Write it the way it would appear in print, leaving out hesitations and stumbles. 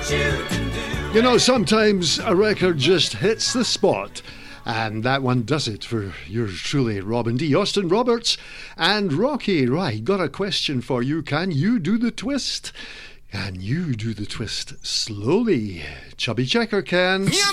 You know, sometimes a record just hits the spot. And that one does it for yours truly, Robin D. Austin Roberts and Rocky. Right, got a question for you. Can you do the twist? Can you do the twist slowly? Chubby Checker can.